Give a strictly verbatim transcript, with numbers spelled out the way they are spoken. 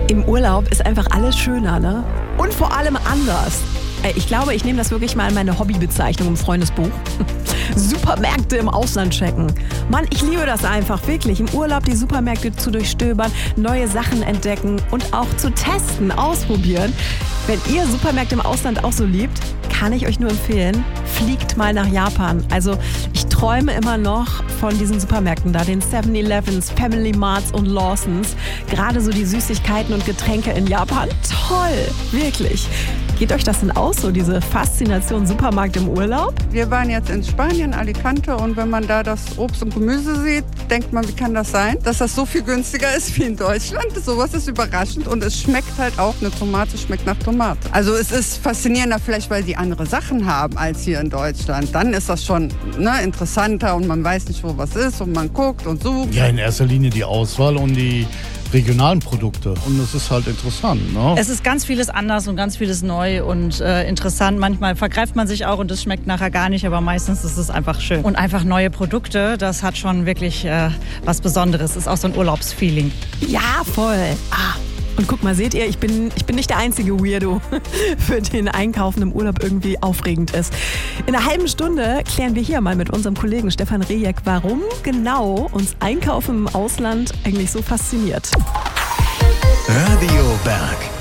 Im Urlaub ist einfach alles schöner, ne? Und vor allem anders. Ich glaube, ich nehme das wirklich mal in meine Hobbybezeichnung im Freundesbuch. Supermärkte im Ausland checken. Mann, ich liebe das einfach, wirklich. Im Urlaub die Supermärkte zu durchstöbern, neue Sachen entdecken und auch zu testen, ausprobieren. Wenn ihr Supermärkte im Ausland auch so liebt, kann ich euch nur empfehlen, fliegt mal nach Japan. Also ich träume immer noch von diesen Supermärkten da, den seven elevens, Family Marts und Lawsons. Gerade so die Süßigkeiten und Getränke in Japan. Toll, wirklich. Geht euch das denn aus, so diese Faszination Supermarkt im Urlaub? Wir waren jetzt in Spanien, Alicante, und wenn man da das Obst und Gemüse sieht, denkt man, wie kann das sein, dass das so viel günstiger ist wie in Deutschland? Sowas ist überraschend und es schmeckt halt auch, eine Tomate schmeckt nach Tomate. Also es ist faszinierender vielleicht, weil die andere Sachen haben als hier in Deutschland. Dann ist das schon ne, interessanter und man weiß nicht, wo was ist und man guckt und sucht. Ja, in erster Linie die Auswahl und die regionalen Produkte. Und es ist halt interessant. Ne? Es ist ganz vieles anders und ganz vieles neu und äh, interessant. Manchmal vergreift man sich auch und es schmeckt nachher gar nicht, aber meistens ist es einfach schön. Und einfach neue Produkte, das hat schon wirklich äh, was Besonderes. Ist auch so ein Urlaubsfeeling. Ja, voll. Ah. Und guck mal, seht ihr, ich bin, ich bin nicht der einzige Weirdo, für den Einkaufen im Urlaub irgendwie aufregend ist. In einer halben Stunde klären wir hier mal mit unserem Kollegen Stefan Rejek, warum genau uns Einkaufen im Ausland eigentlich so fasziniert. Radio Berg.